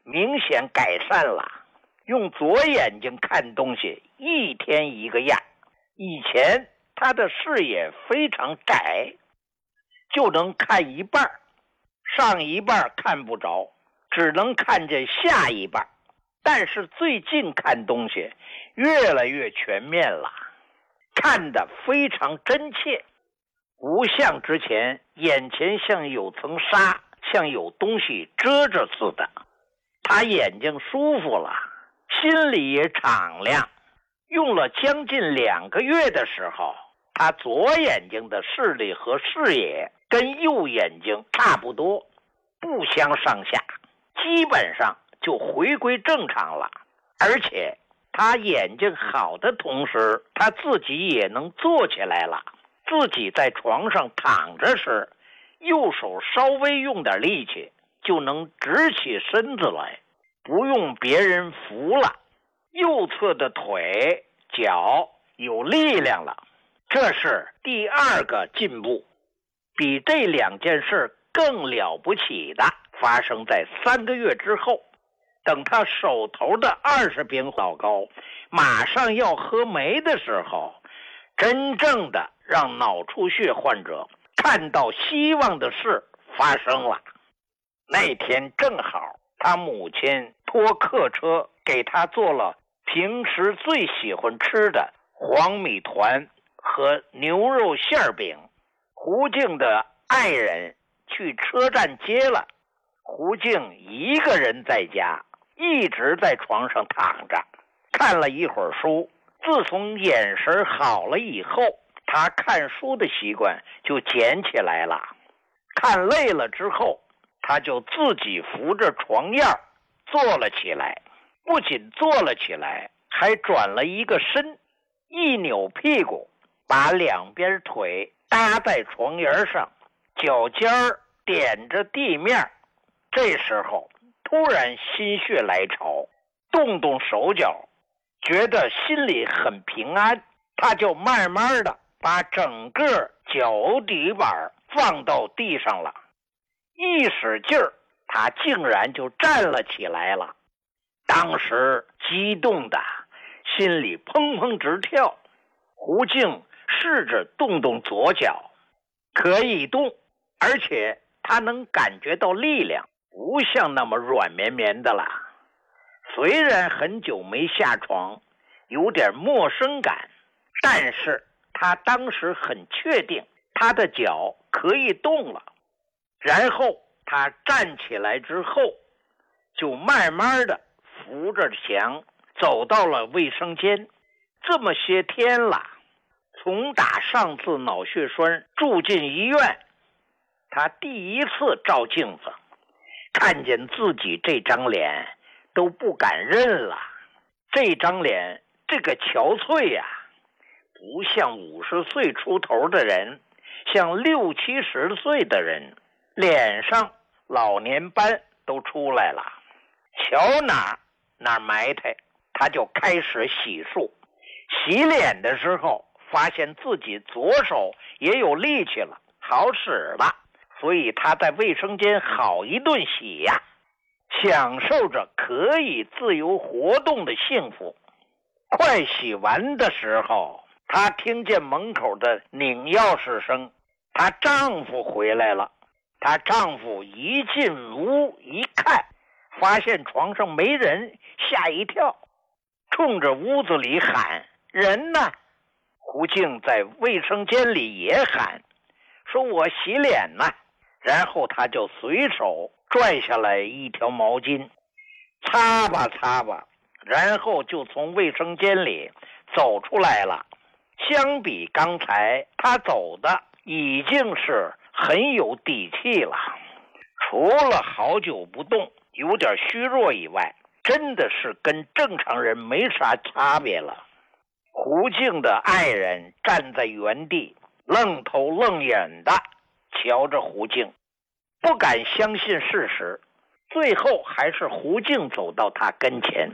明显改善了，用左眼睛看东西一天一个样。以前他的视野非常窄，就能看一半，上一半看不着，只能看见下一半。但是最近看东西越来越全面了，看得非常真切，不像之前眼前像有层纱，像有东西遮着似的。他眼睛舒服了，心里也敞亮。用了将近2个月的时候，他左眼睛的视力和视野跟右眼睛差不多，不相上下，基本上就回归正常了。而且他眼睛好的同时，他自己也能坐起来了。自己在床上躺着时，右手稍微用点力气就能直起身子来，不用别人扶了。右侧的腿脚有力量了，这是第2个进步。比这2件事更了不起的发生在3个月之后。等他手头的20瓶老膏马上要喝没的时候，真正的让脑出血患者看到希望的事发生了。那天正好他母亲托客车给他做了平时最喜欢吃的黄米团和牛肉馅饼。胡静的爱人去车站接了，胡静一个人在家，一直在床上躺着，看了一会儿书。自从眼神好了以后，他看书的习惯就捡起来了。看累了之后，他就自己扶着床沿坐了起来，不仅坐了起来，还转了一个身，一扭屁股，把2边腿搭在床沿上，脚尖点着地面。这时候突然心血来潮，动动手脚，觉得心里很平安，他就慢慢的把整个脚底板放到地上了，一使劲儿，他竟然就站了起来了。当时激动的心里砰砰直跳。胡静试着动动左脚，可以动，而且他能感觉到力量，不像那么软绵绵的了。虽然很久没下床，有点陌生感，但是他当时很确定他的脚可以动了。然后他站起来之后，就慢慢的扶着墙走到了卫生间。这么些天了，从打上次脑血栓住进医院，他第一次照镜子，看见自己这张脸都不敢认了。这张脸这个憔悴呀，不像50岁出头的人，像60、70岁的人，脸上老年斑都出来了。瞧哪埋汰，他就开始洗漱。洗脸的时候发现自己左手也有力气了，好使了，所以他在卫生间好一顿洗呀，享受着可以自由活动的幸福。快洗完的时候，她听见门口的拧钥匙声，她丈夫回来了。她丈夫一进屋一看，发现床上没人，吓一跳，冲着屋子里喊：“人呢？”胡静在卫生间里也喊，说：“我洗脸呢。”然后她就随手拽下来一条毛巾，擦吧擦吧，然后就从卫生间里走出来了。相比刚才他走的已经是很有底气了，除了好久不动有点虚弱以外，真的是跟正常人没啥差别了。胡静的爱人站在原地愣头愣眼的瞧着胡静，不敢相信事实。最后还是胡静走到他跟前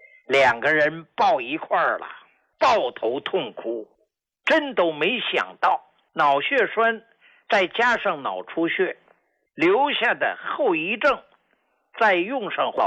，2个人抱一块儿了，抱头痛哭。真都没想到脑血栓再加上脑出血留下的后遗症，再用上